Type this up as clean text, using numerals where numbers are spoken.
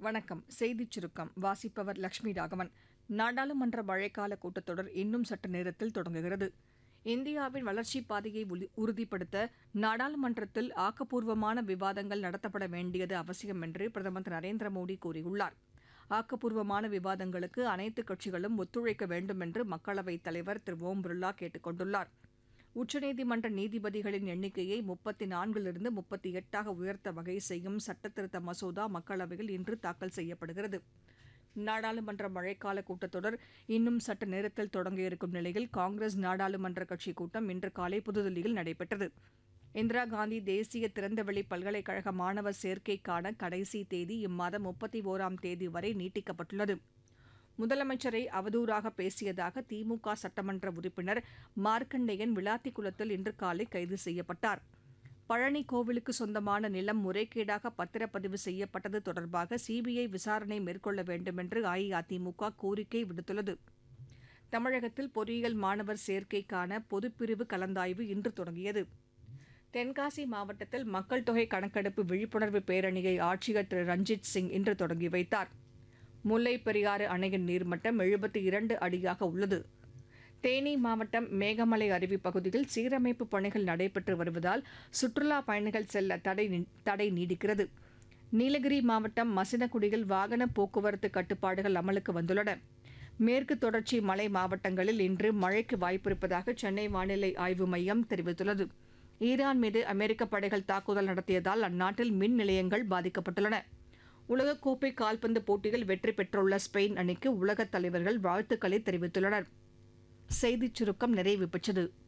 வணக்கம். செய்திச் சுருக்கம் வாசிப்பவர் லட்சுமி ராகவன். நாடாளுமன்ற மழைக்கால கூட்டத்தொடர் இன்னும் சற்று நேரத்தில் தொடங்குகிறது. இந்தியாவின் வளர்ச்சிப் பாதையை உறுதிப்படுத்த நாடாளுமன்றத்தில் ஆக்கப்பூர்வமான விவாதங்கள் நடத்தப்பட வேண்டியது அவசியம் என்று பிரதமர் திரு நரேந்திர மோடி கூறியுள்ளார். ஆக்கப்பூர்வமான விவாதங்களுக்கு அனைத்துக் கட்சிகளும் ஒத்துழைக்க வேண்டும் என்று மக்களவைத் தலைவர் திரு ஓம் பிர்லா கேட்டுக் கொண்டுள்ளார். உச்சநீதிமன்ற நீதிபதிகளின் எண்ணிக்கையை 34லிருந்து 38ஆக உயர்த்த வகை செய்யும் சட்டத்திருத்த மசோதா மக்களவையில் இன்று தாக்கல் செய்யப்படுகிறது. நாடாளுமன்ற மழைக்கால கூட்டத்தொடர் இன்னும் சற்று நேரத்தில் தொடங்க இருக்கும் நிலையில் காங்கிரஸ் நாடாளுமன்ற கட்சிக் கூட்டம் இன்று காலை புதுதில்லியில் நடைபெற்றது. இந்திரா காந்தி தேசிய திறந்தவெளி பல்கலைக்கழக மாணவர் சேர்க்கைக்கான கடைசி தேதி இம்மாதம் 31ஆம் தேதி வரை நீட்டிக்கப்பட்டுள்ளது. முதலமைச்சரை அவதூறாக பேசியதாக திமுக சட்டமன்ற உறுப்பினர் மார்க்கண்டேயன் விளாத்திக்குளத்தில் இன்று காலை கைது செய்யப்பட்டார். பழனி கோவிலுக்கு சொந்தமான நிலம் முறைகேடாக பத்திரப்பதிவு செய்யப்பட்டது தொடர்பாக சிபிஐ விசாரணை மேற்கொள்ள வேண்டும் என்று அஇஅதிமுக கோரிக்கை விடுத்துள்ளது. தமிழகத்தில் பொறியியல் மாணவர் சேர்க்கைக்கான பொதுப்பிரிவு கலந்தாய்வு இன்று தொடங்கியது. தென்காசி மாவட்டத்தில் மக்கள் தொகை கணக்கெடுப்பு விழிப்புணர்வு பேரணியை ஆட்சியர் திரு ரஞ்சித் சிங் இன்று தொடங்கி வைத்தார். முல்லைப் பெரியாறு அணையின் நீர்மட்டம் 72 அடியாக உள்ளது. தேனி மாவட்டம் மேகமலை அருவி பகுதியில் சீரமைப்பு பணிகள் நடைபெற்று வருவதால் சுற்றுலாப் பயணிகள் செல்ல தடை நீடிக்கிறது. நீலகிரி மாவட்டம் மசினகுடியில் வாகன போக்குவரத்து கட்டுப்பாடுகள் அமலுக்கு வந்துள்ளன. மேற்கு தொடர்ச்சி மலை மாவட்டங்களில் இன்று மழைக்கு வாய்ப்பிருப்பதாக சென்னை வானிலை ஆய்வு மையம் தெரிவித்துள்ளது. ஈரான் மீது அமெரிக்க படைகள் தாக்குதல் நடத்தியதால் அந்நாட்டில் மின் நிலையங்கள் பாதிக்கப்பட்டுள்ளன. உலகக்கோப்பை கால்பந்து போட்டியில் வெற்றி பெற்றுள்ள ஸ்பெயின் அணிக்கு உலகத் தலைவர்கள் வாழ்த்துக்களை தெரிவித்துள்ளனர். செய்திச் சுருக்கம் நிறைவு பெற்றது.